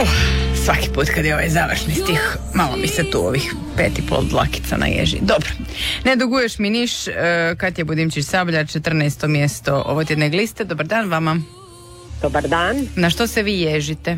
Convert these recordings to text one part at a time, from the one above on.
Svaki put kad je ovaj završni stih, malo mi se tu ovih 5,5 dlakica naježi. Dobro, ne duguješ mi niš. Katja Budimčić Sabljar, 14. mjesto ovotjedne liste. Dobar dan vama. Dobar dan. Na što se vi ježite?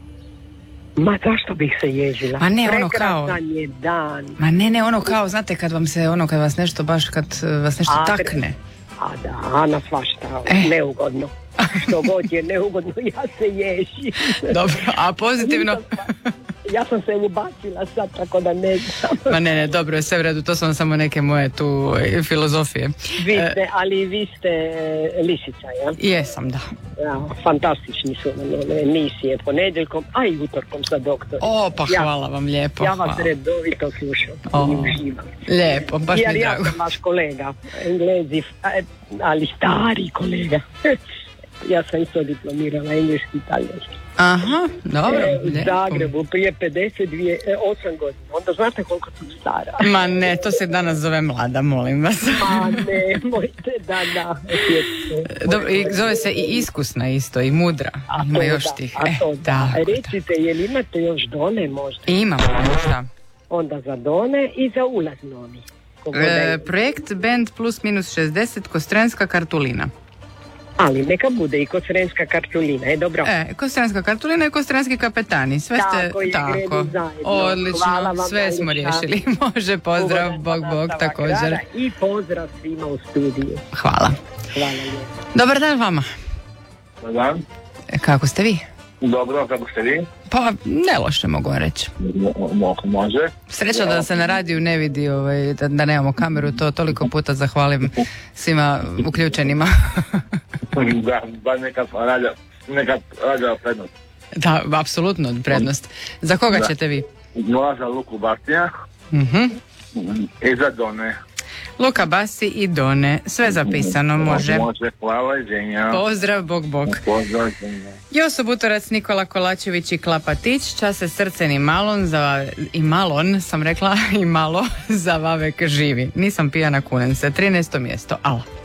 Ma zašto bih se ježila? Ma ne ono kao... Prekrasan je dan. Ma ne ono kao, znate kad vam se kad vas nešto baš, kad vas nešto takne. A da, na svašta, neugodno. Što god je neugodno, ja se ježim. Dobro, a pozitivno? Ja sam se ubacila sad, tako da ne znam. Ma ne, dobro je, sve u redu, to su samo neke moje tu filozofije. Vi ste lisica, ja? Jesam, da. Ja, fantastični su emisije ponedjeljkom, a i utorkom sa doktorom. Pa hvala vam lijepo. Ja vas redovito slušam i uživam. Lijepo, baš mi drago. Ja sam vaš kolega, Englezi, ali stari kolega. Ja sam isto diplomirala engleski i talijanski. Aha, dobro. U Zagrebu prije 8 godina. Onda znate koliko sam stara. Ma ne, to se danas zove mlada, molim vas. Ma ne, mojte, da. Dobro, i zove se i iskusna isto, i mudra. Ima još tih. Da. Recite, jel imate još done možda? Imamo, možda. Onda za done i za ulaz novi. Projekt Band plus minus 60 Kostrenska Kartulina. Ali neka bude i Kostrenska Kartulina, je dobro. Kostrenska Kartulina i Kostrenski Kapetani. Sve ste tako. Odlično, sve smo riješili. Može, pozdrav, bog, također. I pozdrav svima u studiju. Hvala. Lijepo. Dobar dan vama. Dobar dan. Kako ste vi? Dobro, kako ste vi? Pa, ne loše mogu vam reći. Može. Sreća da se na radiju ne vidi, da nemamo kameru, to toliko puta zahvalim svima uključenima. Da, bar nekad rađa prednost. Da, apsolutno prednost. Za koga ćete vi? Za Luku Basija i za Done. Luka Basi i Done, sve zapisano, može. Može, hvala i ženja. Pozdrav, bog. Pozdrav, ženja. Joso Butorac, Nikola Kolačević i Klapatić, čase srcen i malon, sam rekla, i malo za Vavek živi. Nisam pijana, kunem se, 13. mjesto, ala.